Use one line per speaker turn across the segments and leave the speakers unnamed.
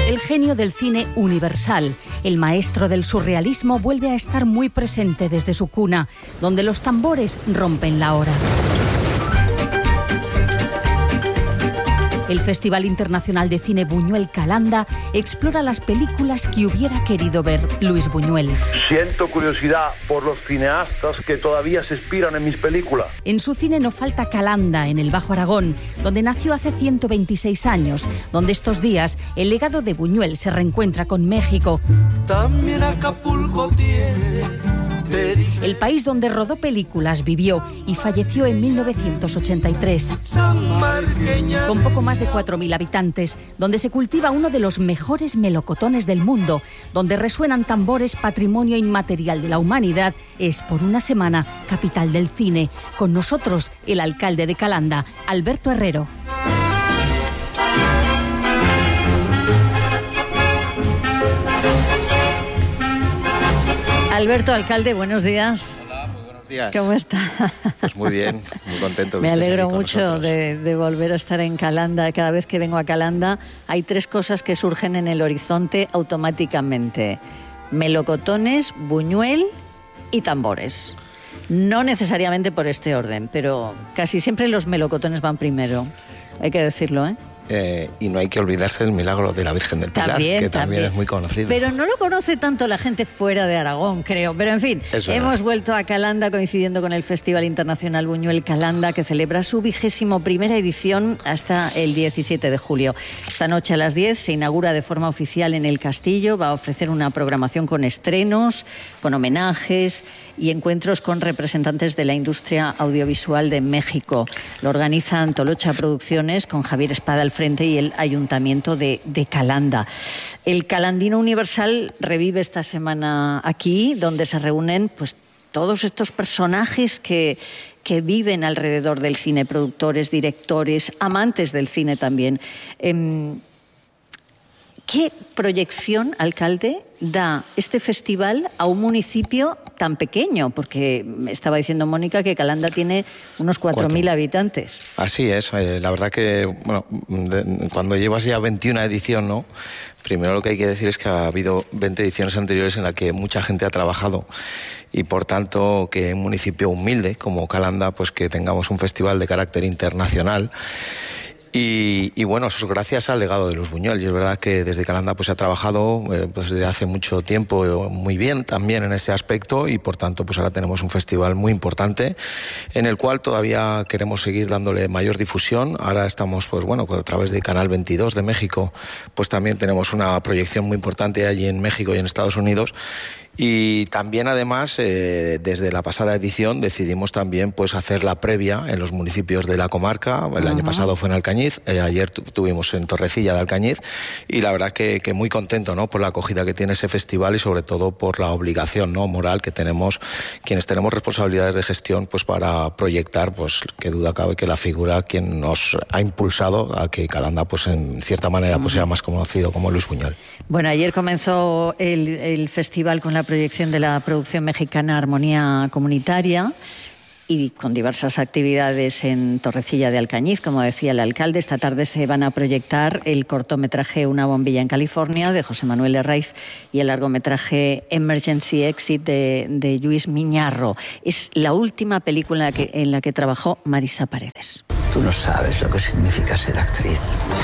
El genio del cine universal, el maestro del surrealismo, vuelve a estar muy presente desde su cuna, donde los tambores rompen la hora. El Festival Internacional de Cine Buñuel Calanda explora las películas que hubiera querido ver Luis Buñuel.
Siento curiosidad por los cineastas que todavía se inspiran en mis películas.
En su cine no falta Calanda, en el Bajo Aragón, donde nació hace 126 años, donde estos días el legado de Buñuel se reencuentra con México.
También Acapulco tiene...
El país donde rodó películas, vivió y falleció en 1983. Con poco más de 4.000 habitantes, donde se cultiva uno de los mejores melocotones del mundo, donde resuenan tambores, patrimonio inmaterial de la humanidad, es por una semana capital del cine. Con nosotros, el alcalde de Calanda, Alberto Herrero. Alberto, alcalde, buenos días.
Hola, muy buenos días.
¿Cómo está?
Pues muy bien, muy contento.
Me alegro mucho de volver a estar en Calanda. Cada vez que vengo a Calanda hay 3 cosas que surgen en el horizonte automáticamente. Melocotones, Buñuel y tambores. No necesariamente por este orden, pero casi siempre los melocotones van primero. Hay que decirlo, ¿eh?
Y no hay que olvidarse del milagro de la Virgen del Pilar, que también es muy conocido.
Pero no lo conoce tanto la gente fuera de Aragón, creo. Pero en fin, hemos vuelto a Calanda coincidiendo con el Festival Internacional Buñuel Calanda, que celebra su 21ª edición hasta el 17 de julio. Esta noche a las 10 se inaugura de forma oficial en el Castillo. Va a ofrecer una programación con estrenos, con homenajes y encuentros con representantes de la industria audiovisual de México. Lo organizan Tolocha Producciones con Javier Espada al frente y el Ayuntamiento de Calanda. El Calandino Universal revive esta semana aquí, donde se reúnen pues todos estos personajes que viven alrededor del cine, productores, directores, amantes del cine también. ¿Qué proyección, alcalde, da este festival a un municipio tan pequeño? Porque me estaba diciendo Mónica que Calanda tiene unos 4.000 habitantes.
Así es, la verdad que bueno, cuando llevas ya 21 edición, ¿no? Primero lo que hay que decir es que ha habido 20 ediciones anteriores en las que mucha gente ha trabajado y por tanto que un municipio humilde como Calanda, pues que tengamos un festival de carácter internacional. Y bueno, eso es gracias al legado de Luis Buñuel. Y es verdad que desde Calanda pues se ha trabajado pues desde hace mucho tiempo muy bien también en ese aspecto y por tanto pues ahora tenemos un festival muy importante en el cual todavía queremos seguir dándole mayor difusión. Ahora estamos pues bueno, a través de Canal 22 de México, pues también tenemos una proyección muy importante allí en México y en Estados Unidos. Y también además desde la pasada edición decidimos también pues hacer la previa en los municipios de la comarca. El año pasado fue en Alcañiz, ayer tuvimos en Torrecilla de Alcañiz y la verdad que muy contento, ¿no? Por la acogida que tiene ese festival y sobre todo por la obligación, ¿no? Moral que tenemos quienes tenemos responsabilidades de gestión pues para proyectar, pues qué duda cabe que la figura quien nos ha impulsado a que Calanda pues en cierta manera pues sea más conocido como Luis Buñuel.
Bueno, ayer comenzó el festival con la proyección de la producción mexicana Armonía Comunitaria y con diversas actividades en Torrecilla de Alcañiz, como decía el alcalde. Esta tarde se van a proyectar el cortometraje Una bombilla en California, de José Manuel Herraiz, y el largometraje Emergency Exit de Lluís Miñarro. Es la última película en la que trabajó Marisa Paredes.
Tú no sabes lo que significa ser actriz.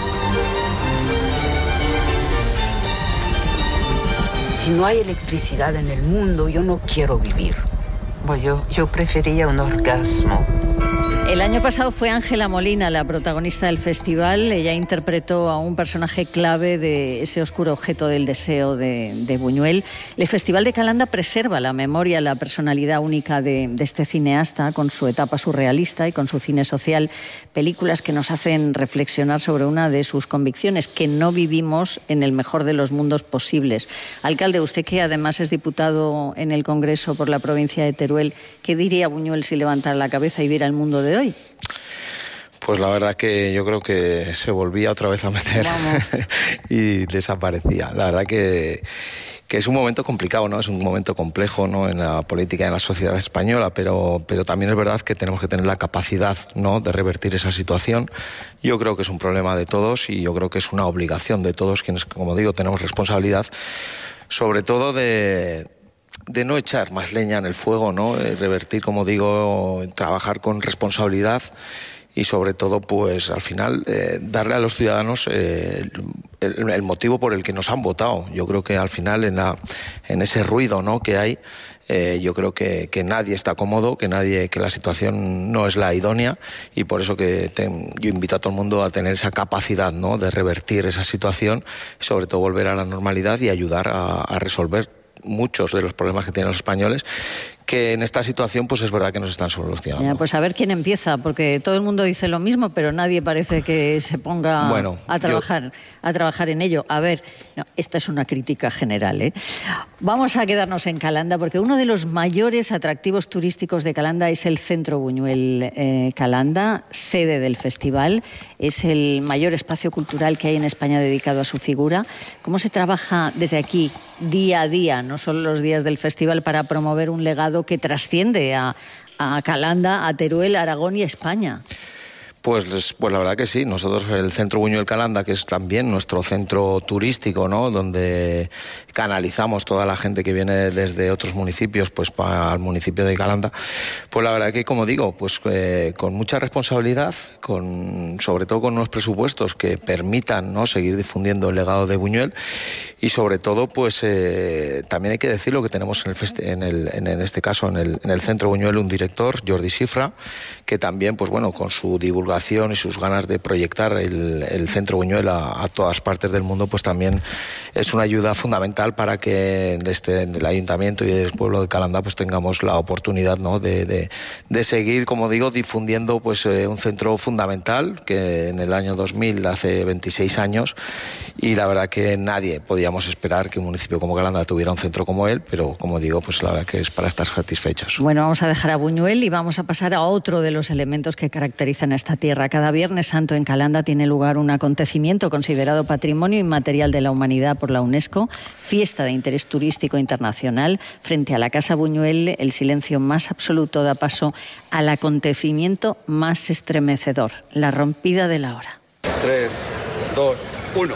Si no hay electricidad en el mundo, yo no quiero vivir.
Bueno, yo prefería un orgasmo.
El año pasado fue Ángela Molina la protagonista del festival. Ella interpretó a un personaje clave de ese oscuro objeto del deseo de Buñuel. El Festival de Calanda preserva la memoria, la personalidad única de este cineasta, con su etapa surrealista y con su cine social. Películas que nos hacen reflexionar sobre una de sus convicciones, que no vivimos en el mejor de los mundos posibles. Alcalde, usted que además es diputado en el Congreso por la provincia de Teruel, ¿qué diría Buñuel si levantara la cabeza y viera el mundo de hoy?
Pues la verdad que yo creo que se volvía otra vez a meter y desaparecía. La verdad que es un momento complicado, ¿no? Es un momento complejo, ¿no? En la política y en la sociedad española, pero también es verdad que tenemos que tener la capacidad, ¿no? De revertir esa situación. Yo creo que es un problema de todos y yo creo que es una obligación de todos quienes, como digo, tenemos responsabilidad, sobre todo de no echar más leña en el fuego, ¿no? Revertir, como digo, trabajar con responsabilidad y sobre todo, pues al final, darle a los ciudadanos el motivo por el que nos han votado. Yo creo que al final, en ese ruido, ¿no? que hay, yo creo que nadie está cómodo, que la situación no es la idónea, y por eso yo invito a todo el mundo a tener esa capacidad, ¿no? de revertir esa situación, y sobre todo volver a la normalidad y ayudar a resolver muchos de los problemas que tienen los españoles, que en esta situación pues es verdad que nos están solucionando.
Ya, pues a ver quién empieza, porque todo el mundo dice lo mismo, pero nadie parece que se ponga a trabajar en ello. A ver, no, esta es una crítica general, ¿eh? Vamos a quedarnos en Calanda, porque uno de los mayores atractivos turísticos de Calanda es el Centro Buñuel Calanda, sede del festival. Es el mayor espacio cultural que hay en España dedicado a su figura. ¿Cómo se trabaja desde aquí, día a día, no solo los días del festival, para promover un legado que trasciende a Calanda, a Teruel, a Aragón y a España?
Pues la verdad que sí. Nosotros, el Centro Buñuel Calanda, que es también nuestro centro turístico, ¿no? Donde canalizamos toda la gente que viene desde otros municipios pues para el municipio de Calanda, pues la verdad que, como digo, pues con mucha responsabilidad, sobre todo con unos presupuestos que permitan, ¿no? seguir difundiendo el legado de Buñuel, y sobre todo pues también hay que decirlo que tenemos en este caso en el Centro Buñuel un director, Jordi Cifra, que también pues bueno, con su divulgación y sus ganas de proyectar el Centro Buñuel a todas partes del mundo, pues también es una ayuda fundamental para que en el Ayuntamiento y el pueblo de Calanda pues tengamos la oportunidad, ¿no? de seguir, como digo, difundiendo pues un centro fundamental que en el año 2000, hace 26 años, y la verdad que nadie podíamos esperar que un municipio como Calanda tuviera un centro como él, pero como digo, pues la verdad que es para estar satisfechos.
Bueno, vamos a dejar a Buñuel y vamos a pasar a otro de los elementos que caracterizan a esta tierra. Cada Viernes Santo en Calanda tiene lugar un acontecimiento considerado Patrimonio Inmaterial de la Humanidad por la UNESCO, fiesta de interés turístico internacional. Frente a la Casa Buñuel, el silencio más absoluto da paso al acontecimiento más estremecedor, la rompida de la hora.
3, 2, 1...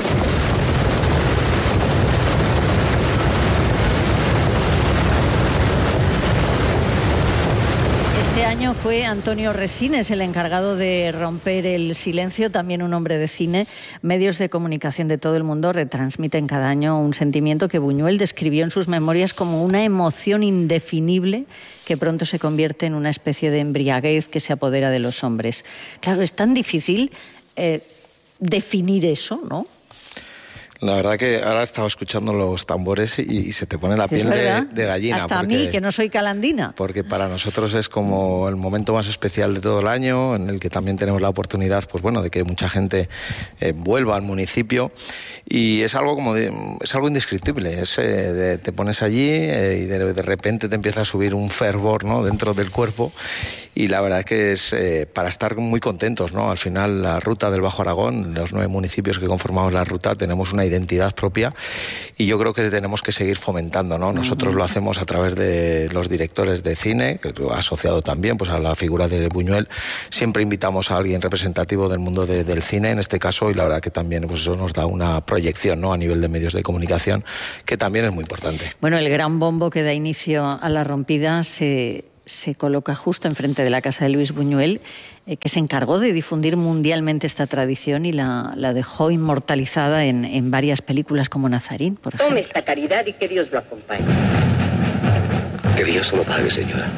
Este año fue Antonio Resines el encargado de romper el silencio, también un hombre de cine. Medios de comunicación de todo el mundo retransmiten cada año un sentimiento que Buñuel describió en sus memorias como una emoción indefinible que pronto se convierte en una especie de embriaguez que se apodera de los hombres. Claro, es tan difícil definir eso, ¿no?
La verdad que ahora estaba escuchando los tambores y se te pone la piel de gallina.
Hasta a mí, que no soy calandina.
Porque para nosotros es como el momento más especial de todo el año, en el que también tenemos la oportunidad, pues bueno, de que mucha gente vuelva al municipio, y es algo es algo indescriptible. Te pones allí y de repente te empieza a subir un fervor, ¿no? dentro del cuerpo, y la verdad que es para estar muy contentos, ¿no? Al final, la ruta del Bajo Aragón, los 9 municipios que conformamos la ruta, tenemos una identidad propia, y yo creo que tenemos que seguir fomentando, ¿no? Nosotros lo hacemos a través de los directores de cine, que asociado también pues a la figura de Buñuel. Siempre invitamos a alguien representativo del mundo del cine, en este caso, y la verdad que también pues eso nos da una proyección, ¿no? A nivel de medios de comunicación, que también es muy importante.
Bueno, el gran bombo que da inicio a la rompida se coloca justo enfrente de la casa de Luis Buñuel, que se encargó de difundir mundialmente esta tradición y la dejó inmortalizada en varias películas como Nazarín, por ejemplo.
Tome esta caridad y que Dios lo acompañe.
Que Dios lo pague, señora.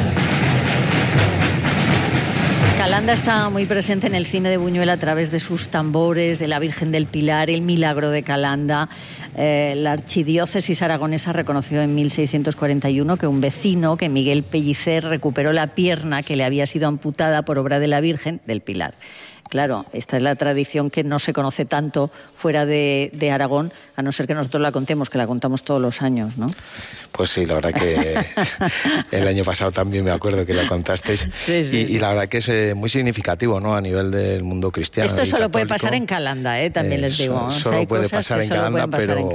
Calanda está muy presente en el cine de Buñuel a través de sus tambores, de la Virgen del Pilar, el Milagro de Calanda. La archidiócesis aragonesa reconoció en 1641 que un vecino, que Miguel Pellicer, recuperó la pierna que le había sido amputada por obra de la Virgen del Pilar. Claro, esta es la tradición que no se conoce tanto fuera de Aragón, a no ser que nosotros la contemos, que la contamos todos los años, ¿no?
Pues sí, la verdad que el año pasado también me acuerdo que la contasteis. Y la verdad que es muy significativo, ¿no? A nivel del mundo cristiano.
Esto solo puede pasar en Calanda, también les digo.
Solo puede pasar en Calanda,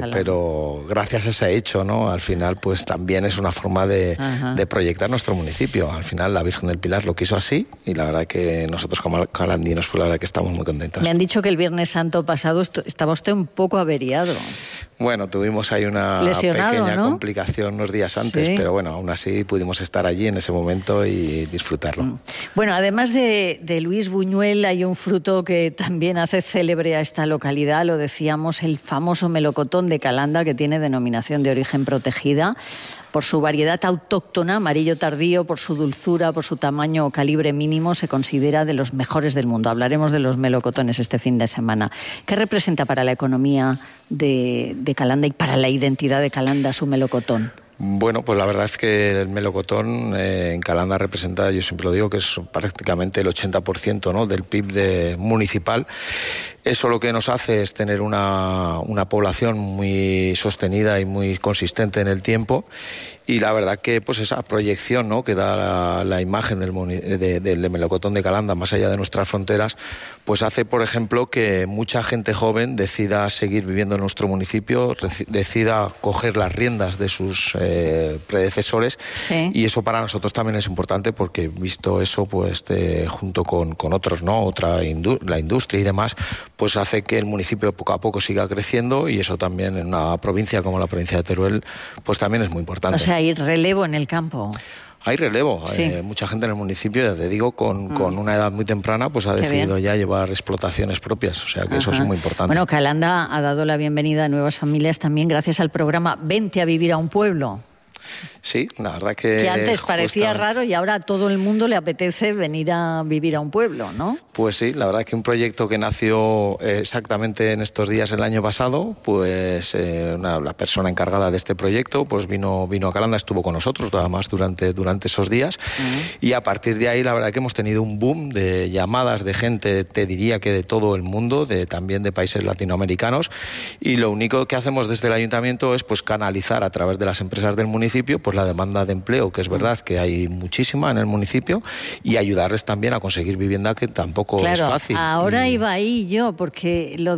pero gracias a ese hecho, ¿no? Al final, pues también es una forma de proyectar nuestro municipio. Al final, la Virgen del Pilar lo quiso así y la verdad que nosotros como calandinos, pues la verdad que estamos muy contentos.
Me han dicho que el Viernes Santo pasado estaba usted un poco averiado.
Bueno, tuvimos ahí una pequeña complicación unos días antes, pero bueno, aún así pudimos estar allí en ese momento y disfrutarlo.
Bueno, además de Luis Buñuel, hay un fruto que también hace célebre a esta localidad, lo decíamos, el famoso melocotón de Calanda, que tiene denominación de origen protegida por su variedad autóctona, amarillo tardío, por su dulzura, por su tamaño o calibre mínimo, se considera de los mejores del mundo. Hablaremos de los melocotones este fin de semana. ¿Qué representa para la economía de Calanda y para la identidad de Calanda su melocotón?
Bueno, pues la verdad es que el melocotón en Calanda representa, yo siempre lo digo, que es prácticamente el 80%, ¿no?, del PIB municipal. Eso lo que nos hace es tener una población muy sostenida y muy consistente en el tiempo. Y la verdad que pues esa proyección, ¿no?, que da la imagen del melocotón de Calanda más allá de nuestras fronteras, pues hace, por ejemplo, que mucha gente joven decida seguir viviendo en nuestro municipio, decida coger las riendas de sus predecesores. Y eso para nosotros también es importante porque, visto eso, pues junto con otros, ¿no?, la industria y demás, pues hace que el municipio poco a poco siga creciendo, y eso también en una provincia como la provincia de Teruel pues también es muy importante.
O sea, hay relevo en el campo.
Hay relevo, mucha gente en el municipio, ya te digo, con una edad muy temprana, pues ha decidido ya llevar explotaciones propias, o sea que eso es muy importante.
Bueno, Calanda ha dado la bienvenida a nuevas familias también gracias al programa Vente a vivir a un pueblo.
Sí, la verdad que
antes parecía raro y ahora a todo el mundo le apetece venir a vivir a un pueblo, ¿no?
Pues sí, la verdad que un proyecto que nació exactamente en estos días el año pasado, pues la persona encargada de este proyecto pues vino a Calanda, estuvo con nosotros además durante esos días, y a partir de ahí la verdad que hemos tenido un boom de llamadas de gente, te diría que de todo el mundo, también de países latinoamericanos, y lo único que hacemos desde el ayuntamiento es pues canalizar a través de las empresas del municipio pues la demanda de empleo, que es verdad que hay muchísima en el municipio, y ayudarles también a conseguir vivienda, que tampoco es fácil.
Ahora iba ahí yo, porque lo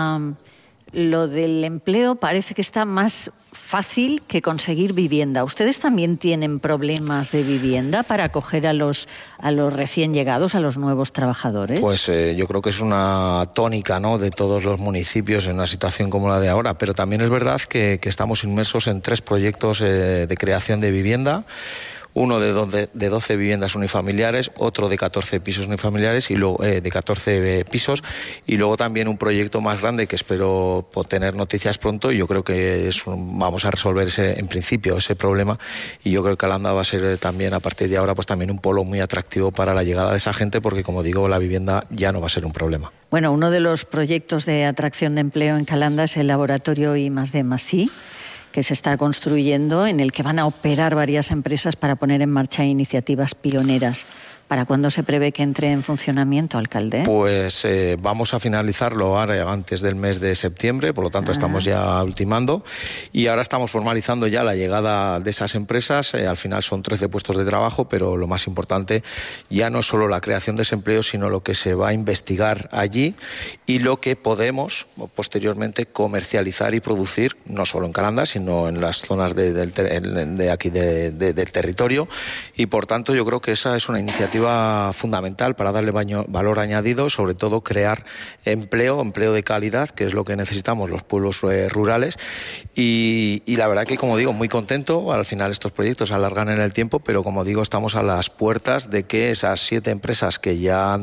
del empleo parece que está más fácil que conseguir vivienda. ¿Ustedes también tienen problemas de vivienda para acoger a los recién llegados, a los nuevos trabajadores?
Pues yo creo que es una tónica, ¿no?, de todos los municipios en una situación como la de ahora, pero también es verdad que estamos inmersos en 3 proyectos de creación de vivienda. Uno de 12 viviendas unifamiliares, otro de 14 pisos unifamiliares y luego de 14 pisos, y luego también un proyecto más grande que espero tener noticias pronto, y yo creo que vamos a resolver en principio ese problema, y yo creo que Calanda va a ser también a partir de ahora pues también un polo muy atractivo para la llegada de esa gente, porque como digo, la vivienda ya no va a ser un problema.
Bueno, uno de los proyectos de atracción de empleo en Calanda es el laboratorio I+D+I, que se está construyendo, en el que van a operar varias empresas para poner en marcha iniciativas pioneras. ¿Para cuándo se prevé que entre en funcionamiento, alcalde?
Pues vamos a finalizarlo ahora antes del mes de septiembre, por lo tanto estamos ya ultimando, y ahora estamos formalizando ya la llegada de esas empresas. Al final son 13 puestos de trabajo, pero lo más importante ya no es solo la creación de ese empleo, sino lo que se va a investigar allí y lo que podemos posteriormente comercializar y producir, no solo en Calanda, sino en las zonas de aquí del territorio, y por tanto yo creo que esa es una iniciativa fundamental para darle valor añadido, sobre todo crear empleo de calidad, que es lo que necesitamos los pueblos rurales, y la verdad que, como digo, muy contento. Al final estos proyectos alargan en el tiempo, pero como digo, estamos a las puertas de que esas 7 empresas que ya han